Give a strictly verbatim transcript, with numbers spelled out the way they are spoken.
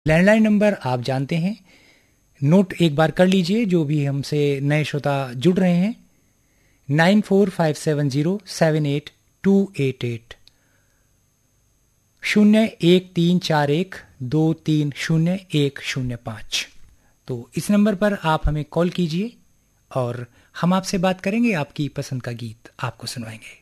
Landline number आप जानते हैं, नोट एक बार कर लीजिए जो भी हमसे नए श्रोता जुड़ रहे हैं। Nine four five seven zero seven at two at at, शून्य एक तीन चार एक दो तीन शून्य एक शून्य पाँच। तो इस नंबर पर आप हमें कॉल कीजिए और हम आपसे बात करेंगे, आपकी पसंद का गीत आपको सुनवाएंगे।